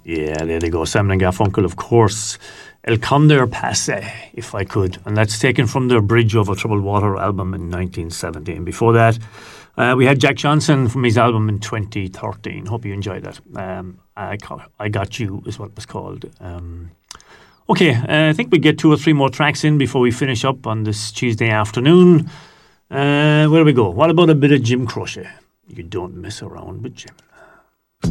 Yeah, there they go. Simon and Garfunkel, of course. El Condor Passe, if I could. And that's taken from their Bridge Over Troubled Water album in 1970. And before that, we had Jack Johnson from his album in 2013. Hope you enjoyed that. I Got You is what it was called. Okay, I think we get 2 or 3 more tracks in before we finish up on this Tuesday afternoon. Where do we go? What about a bit of Jim Croce? You don't mess around with Jim.